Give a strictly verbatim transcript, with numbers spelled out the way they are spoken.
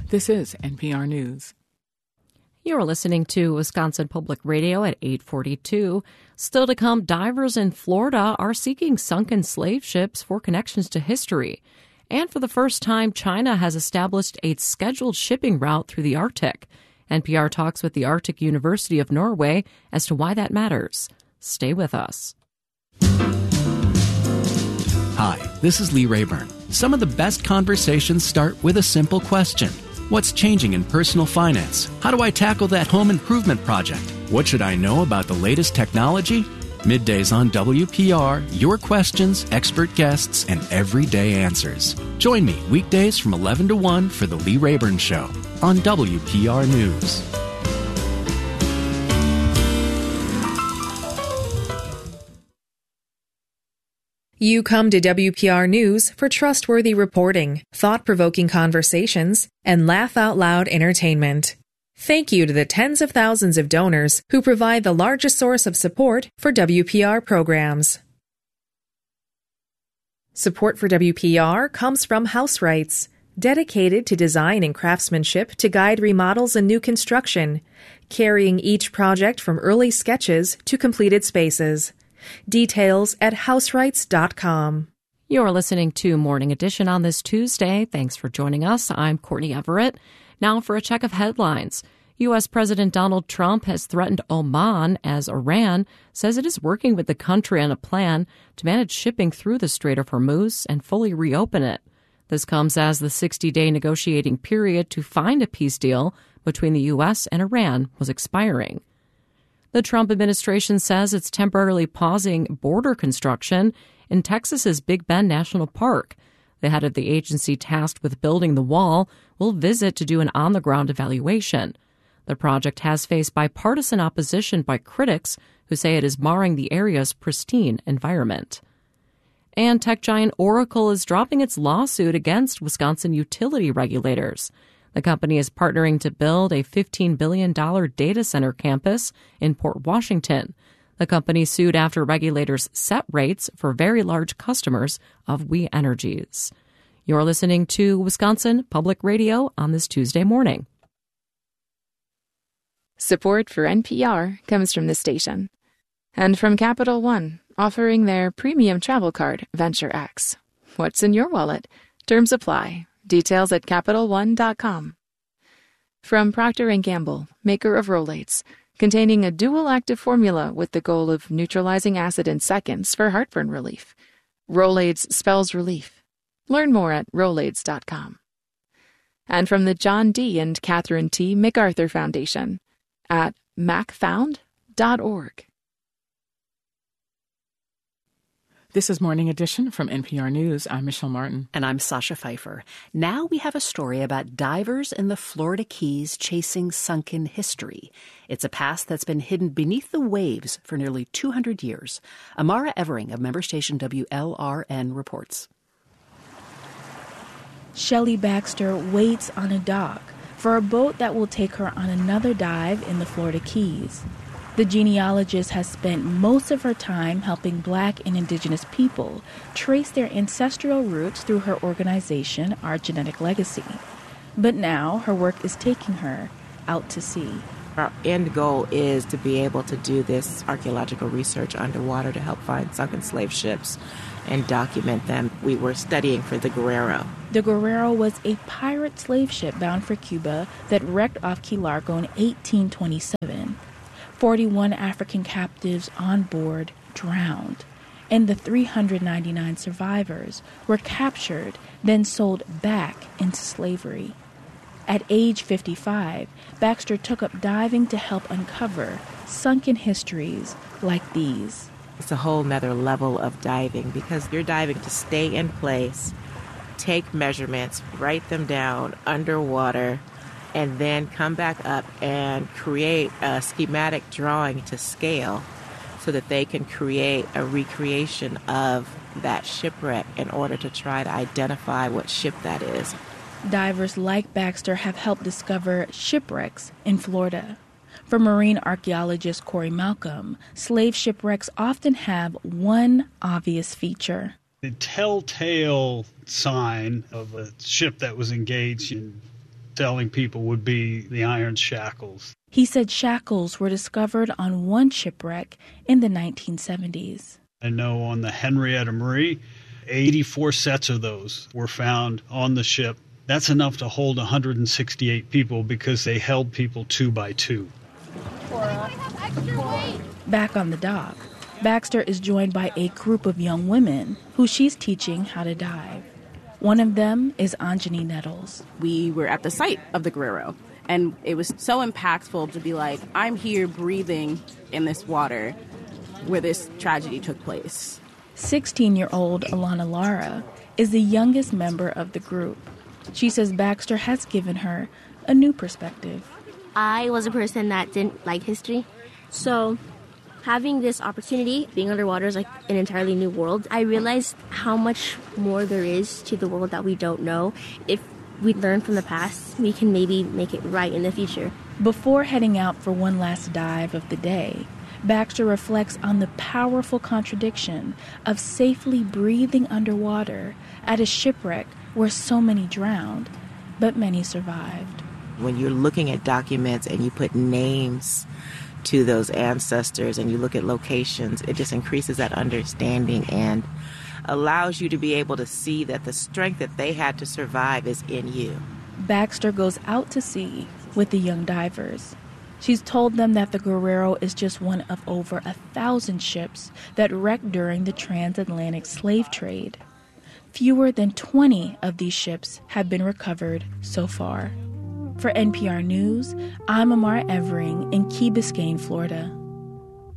This is N P R News. You're listening to Wisconsin Public Radio at eight forty-two. Still to come, divers in Florida are seeking sunken slave ships for connections to history. And for the first time, China has established a scheduled shipping route through the Arctic. N P R talks with the Arctic University of Norway as to why that matters. Stay with us. Hi, this is Lee Rayburn. Some of the best conversations start with a simple question. What's changing in personal finance? How do I tackle that home improvement project? What should I know about the latest technology? Middays on W P R, your questions, expert guests, and everyday answers. Join me weekdays from eleven to one for The Lee Rayburn Show on W P R News. You come to W P R News for trustworthy reporting, thought-provoking conversations, and laugh-out-loud entertainment. Thank you to the tens of thousands of donors who provide the largest source of support for W P R programs. Support for W P R comes from House Rights, dedicated to design and craftsmanship to guide remodels and new construction, carrying each project from early sketches to completed spaces. Details at house rights dot com. You're listening to Morning Edition on this Tuesday. Thanks for joining us. I'm Courtney Everett. Now for a check of headlines. U S. President Donald Trump has threatened Oman as Iran says it is working with the country on a plan to manage shipping through the Strait of Hormuz and fully reopen it. This comes as the sixty-day negotiating period to find a peace deal between the U S and Iran was expiring. The Trump administration says it's temporarily pausing border construction in Texas's Big Bend National Park. The head of the agency tasked with building the wall will visit to do an on-the-ground evaluation. The project has faced bipartisan opposition by critics who say it is marring the area's pristine environment. And tech giant Oracle is dropping its lawsuit against Wisconsin utility regulators. The company is partnering to build a fifteen billion dollars data center campus in Port Washington. The company sued after regulators set rates for very large customers of We Energies. You're listening to Wisconsin Public Radio on this Tuesday morning. Support for N P R comes from the station and from Capital One, offering their premium travel card, Venture X. What's in your wallet? Terms apply. Details at Capital One dot com. From Procter and Gamble, maker of Rolaids, containing a dual active formula with the goal of neutralizing acid in seconds for heartburn relief. Rolaids spells relief. Learn more at Rolaids dot com. And from the John D. and Catherine T. MacArthur Foundation at mac found dot org. This is Morning Edition from N P R News. I'm Michelle Martin. And I'm Sasha Pfeiffer. Now we have a story about divers in the Florida Keys chasing sunken history. It's a past that's been hidden beneath the waves for nearly two hundred years. Amara Evering of member station W L R N reports. Shelley Baxter waits on a dock for a boat that will take her on another dive in the Florida Keys. The genealogist has spent most of her time helping Black and Indigenous people trace their ancestral roots through her organization, Our Genetic Legacy. But now her work is taking her out to sea. Our end goal is to be able to do this archaeological research underwater to help find sunken slave ships and document them. We were studying for the Guerrero. The Guerrero was a pirate slave ship bound for Cuba that wrecked off Key Largo in eighteen twenty-seven. forty-one African captives on board drowned, and the three hundred ninety-nine survivors were captured, then sold back into slavery. At age fifty-five, Baxter took up diving to help uncover sunken histories like these. It's a whole nother level of diving because you're diving to stay in place, take measurements, write them down underwater, and then come back up and create a schematic drawing to scale so that they can create a recreation of that shipwreck in order to try to identify what ship that is. Divers like Baxter have helped discover shipwrecks in Florida. For marine archaeologist Corey Malcolm, slave shipwrecks often have one obvious feature. The telltale sign of a ship that was engaged in telling people would be the iron shackles. He said shackles were discovered on one shipwreck in the nineteen seventies. I know on the Henrietta Marie, eighty-four sets of those were found on the ship. That's enough to hold one hundred sixty-eight people because they held people two by two. Back on the dock, Baxter is joined by a group of young women who she's teaching how to dive. One of them is Anjani Nettles. We were at the site of the Guerrero, and it was so impactful to be like, I'm here breathing in this water where this tragedy took place. sixteen-year-old Alana Lara is the youngest member of the group. She says Baxter has given her a new perspective. I was a person that didn't like history, so having this opportunity, being underwater is like an entirely new world. I realized how much more there is to the world that we don't know. If we learn from the past, we can maybe make it right in the future. Before heading out for one last dive of the day, Baxter reflects on the powerful contradiction of safely breathing underwater at a shipwreck where so many drowned, but many survived. When you're looking at documents and you put names to those ancestors and you look at locations, it just increases that understanding and allows you to be able to see that the strength that they had to survive is in you. Baxter goes out to sea with the young divers. She's told them that the Guerrero is just one of over a thousand ships that wrecked during the transatlantic slave trade. Fewer than twenty of these ships have been recovered so far. For N P R News, I'm Amara Evering in Key Biscayne, Florida.